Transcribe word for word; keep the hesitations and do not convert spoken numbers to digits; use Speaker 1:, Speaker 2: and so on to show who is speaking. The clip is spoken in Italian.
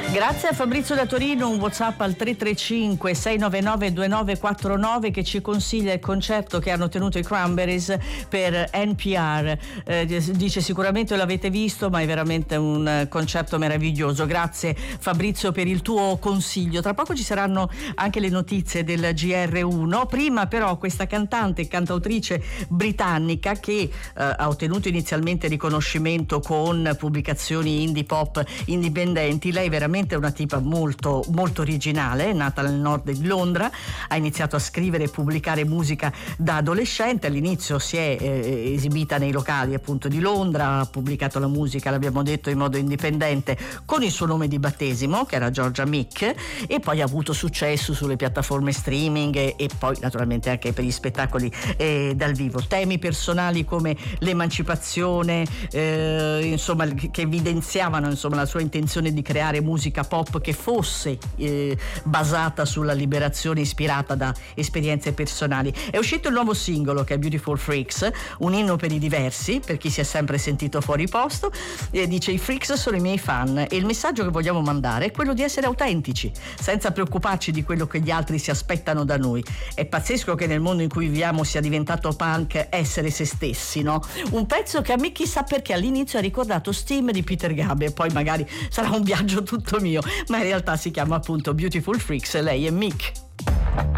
Speaker 1: Grazie a Fabrizio da Torino, un WhatsApp al tre tre cinque sei nove nove due nove quattro nove che ci consiglia il concerto che hanno tenuto i Cranberries per N P R. Eh, dice sicuramente l'avete visto, ma è veramente un concerto meraviglioso. Grazie Fabrizio per il tuo consiglio. Tra poco ci saranno anche le notizie del G R uno. Prima però questa cantante e cantautrice britannica che eh, ha ottenuto inizialmente riconoscimento con pubblicazioni indie pop indipendenti. Lei veramente è una tipa molto molto originale, è nata nel nord di Londra, ha iniziato a scrivere e pubblicare musica da adolescente. All'inizio si è eh, esibita nei locali appunto di Londra, ha pubblicato la musica, l'abbiamo detto, in modo indipendente con il suo nome di battesimo, che era Georgia Mick, e poi ha avuto successo sulle piattaforme streaming e, e poi naturalmente anche per gli spettacoli eh, dal vivo. Temi personali come l'emancipazione, eh, insomma, che evidenziavano insomma la sua intenzione di creare musica pop che fosse eh, basata sulla liberazione, ispirata da esperienze personali. È uscito il nuovo singolo che è Beautiful Freaks, un inno per i diversi, per chi si è sempre sentito fuori posto, e dice: i freaks sono i miei fan e il messaggio che vogliamo mandare è quello di essere autentici, senza preoccuparci di quello che gli altri si aspettano da noi. È pazzesco che nel mondo in cui viviamo sia diventato punk essere se stessi, no? Un pezzo che a me chissà perché all'inizio ha ricordato Steam di Peter Gabriel, poi magari sarà un viaggio tutto mio, ma in realtà si chiama appunto Beautiful Freaks e lei è Mick.